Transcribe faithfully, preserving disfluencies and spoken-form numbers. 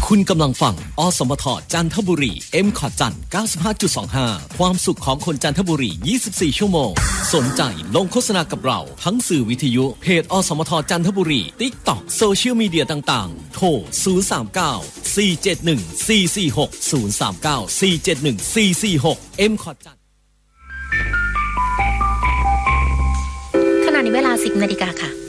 คุณกำลังฟังอสมทจันทบุรี M คอจัน เก้าสิบห้าจุดสองห้า ความสุขของคนจันทบุรียี่สิบสี่ชั่วโมงสนใจลงโฆษณากับเราทั้งสื่อวิทยุเพจอสมทจันทบุรี TikTok โซเชียลมีเดียต่างๆโทรศูนย์ สาม เก้า สี่ เจ็ด หนึ่ง สี่ สี่ หก ศูนย์ สาม เก้า สี่ เจ็ด หนึ่ง สี่ สี่ หก M คอจันขณะนี้เวลา สิบนาฬิกาค่ะ